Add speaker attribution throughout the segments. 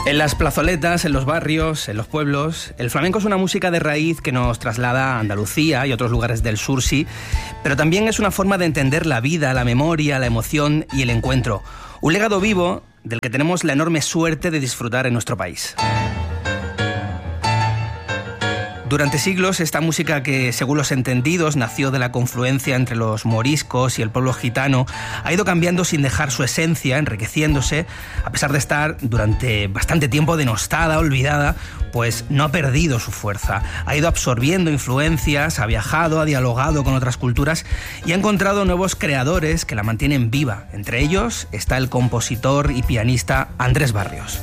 Speaker 1: En las plazoletas, en los barrios, en los pueblos, el flamenco es una música de raíz que nos traslada a Andalucía y otros lugares del sur, sí, pero también es una forma de entender la vida, la memoria, la emoción y el encuentro. Un legado vivo del que tenemos la enorme suerte de disfrutar en nuestro país. Durante siglos, esta música que, según los entendidos, nació de la confluencia entre los moriscos y el pueblo gitano, ha ido cambiando sin dejar su esencia, enriqueciéndose, a pesar de estar durante bastante tiempo denostada, olvidada, pues no ha perdido su fuerza. Ha ido absorbiendo influencias, ha viajado, ha dialogado con otras culturas y ha encontrado nuevos creadores que la mantienen viva. Entre ellos está el compositor y pianista Andrés Barrios.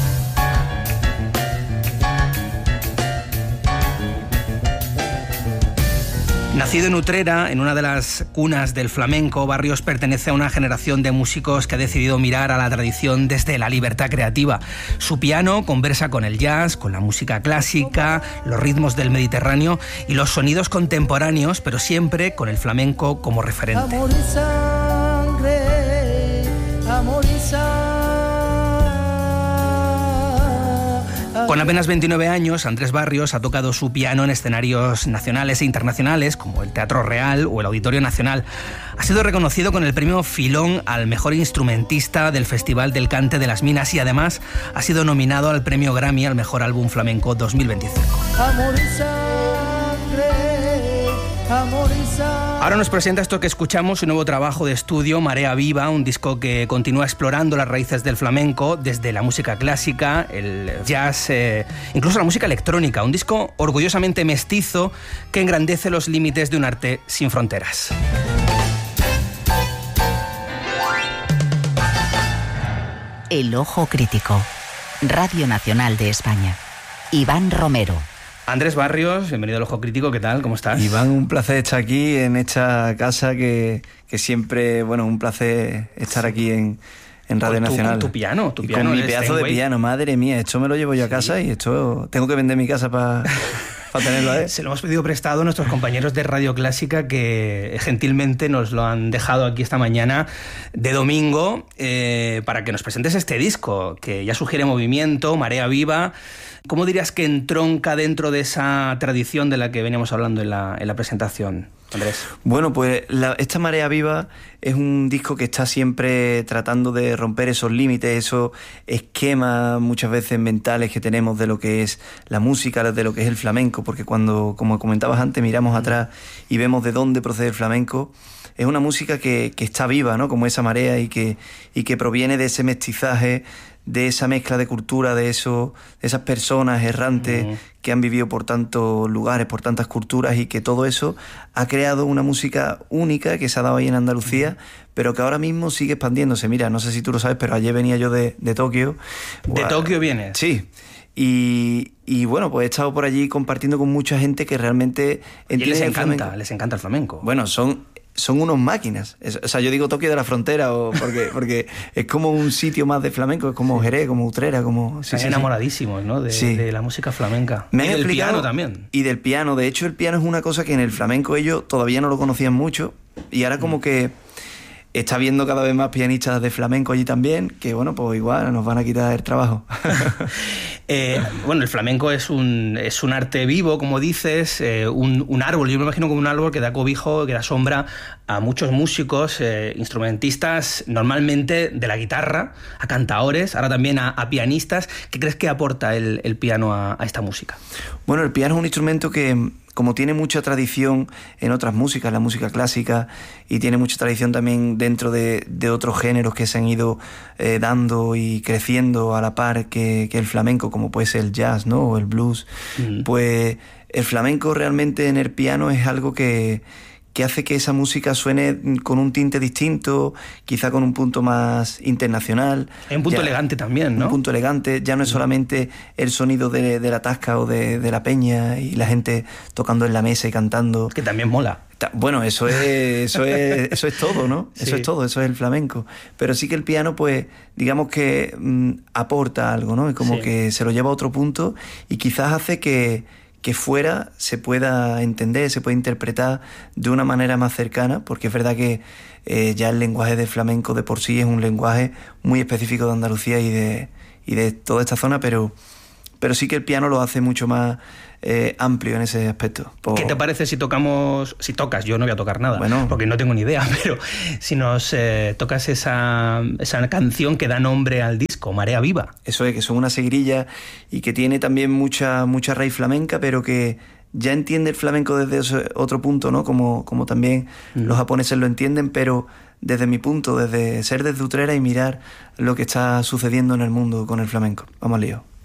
Speaker 1: Nacido en Utrera, en una de las cunas del flamenco, Barrios pertenece a una generación de músicos que ha decidido mirar a la tradición desde la libertad creativa. Su piano conversa con el jazz, con la música clásica, los ritmos del Mediterráneo y los sonidos contemporáneos, pero siempre con el flamenco como referente.
Speaker 2: Amor y sangre, amor y sangre.
Speaker 1: Con apenas 29 años, Andrés Barrios ha tocado su piano en escenarios nacionales e internacionales, como el Teatro Real o el Auditorio Nacional. Ha sido reconocido con el premio Filón al mejor instrumentista del Festival del Cante de las Minas y además ha sido nominado al premio Grammy al mejor álbum flamenco 2025.
Speaker 2: Amor y sangre, amor y sangre.
Speaker 1: Ahora nos presenta esto que escuchamos, su nuevo trabajo de estudio, Marea Viva, un disco que continúa explorando las raíces del flamenco desde la música clásica, el jazz, incluso la música electrónica. Un disco orgullosamente mestizo que engrandece los límites de un arte sin fronteras.
Speaker 3: El Ojo Crítico. Radio Nacional de España. Iván Romero.
Speaker 1: Andrés Barrios, bienvenido al Ojo Crítico, ¿qué tal? ¿Cómo estás?
Speaker 4: Iván, un placer estar aquí en esta casa que siempre, bueno, un placer estar aquí en Radio Nacional.
Speaker 1: Con tu piano,
Speaker 4: y con mi pedazo de piano, madre mía, esto me lo llevo yo a casa y esto tengo que vender mi casa para tenerlo, ¿eh?
Speaker 1: Se lo hemos pedido prestado a nuestros compañeros de Radio Clásica que gentilmente nos lo han dejado aquí esta mañana de domingo para que nos presentes este disco que ya sugiere movimiento, Marea Viva. ¿Cómo dirías que entronca dentro de esa tradición de la que veníamos hablando en la presentación, Andrés?
Speaker 4: Bueno, pues esta Marea Viva es un disco que está siempre tratando de romper esos límites, esos esquemas muchas veces mentales que tenemos de lo que es la música, de lo que es el flamenco, porque cuando, como comentabas antes, miramos atrás y vemos de dónde procede el flamenco, es una música que está viva, ¿no? Como esa marea y que proviene de ese mestizaje, de esa mezcla de cultura, de esas personas errantes que han vivido por tantos lugares, por tantas culturas, y que todo eso ha creado una música única que se ha dado ahí en Andalucía, pero que ahora mismo sigue expandiéndose. Mira, no sé si tú lo sabes, pero ayer venía yo de Tokio.
Speaker 1: ¿De Tokio vienes?
Speaker 4: Sí. Y bueno, pues he estado por allí compartiendo con mucha gente que realmente entiende
Speaker 1: les encanta el flamenco.
Speaker 4: Bueno, son unos máquinas. O sea, yo digo Tokio de la frontera porque es como un sitio más de flamenco, es como Jerez, como Utrera, como...
Speaker 1: Están enamoradísimos, ¿no? De la música flamenca.
Speaker 4: Me han
Speaker 1: del
Speaker 4: explicado,
Speaker 1: piano también.
Speaker 4: Y del piano. De hecho, el piano es una cosa que en el flamenco ellos todavía no lo conocían mucho y ahora como que está viendo cada vez más pianistas de flamenco allí también, que bueno, pues igual nos van a quitar el trabajo.
Speaker 1: Bueno, el flamenco es un arte vivo, como dices, un árbol. Yo me imagino como un árbol que da cobijo, que da sombra a muchos músicos, instrumentistas, normalmente de la guitarra, a cantaores, ahora también a pianistas. ¿Qué crees que aporta el piano a esta música?
Speaker 4: Bueno, el piano es un instrumento que, como tiene mucha tradición en otras músicas, la música clásica, y tiene mucha tradición también dentro de otros géneros que se han ido dando y creciendo a la par que el flamenco, como puede ser el jazz, ¿no? O el blues, pues el flamenco realmente en el piano es algo que hace que esa música suene con un tinte distinto, quizá con un punto más internacional.
Speaker 1: Hay un punto elegante también, ¿no?
Speaker 4: Un punto elegante, ya no es solamente el sonido de la tasca o de la peña y la gente tocando en la mesa y cantando.
Speaker 1: Que también mola.
Speaker 4: Bueno, eso es todo, ¿no?
Speaker 1: Sí.
Speaker 4: Eso es todo, eso es el flamenco. Pero sí que el piano, pues, digamos que aporta algo, ¿no? Y como que se lo lleva a otro punto y quizás hace que que fuera se pueda entender, se pueda interpretar de una manera más cercana, porque es verdad que ya el lenguaje del flamenco de por sí es un lenguaje muy específico de Andalucía y de toda esta zona, pero sí que el piano lo hace mucho más amplio en ese aspecto.
Speaker 1: ¿Qué te parece si tocas? Yo no voy a tocar nada,
Speaker 4: bueno,
Speaker 1: porque no tengo ni idea, pero si nos tocas esa canción que da nombre al disco, Marea Viva.
Speaker 4: Eso es, que son una seguirilla y que tiene también mucha raíz flamenca, pero que ya entiende el flamenco desde ese otro punto, ¿no? Como también los japoneses lo entienden, pero desde mi punto, desde ser desde Utrera y mirar lo que está sucediendo en el mundo con el flamenco. Vamos al lío.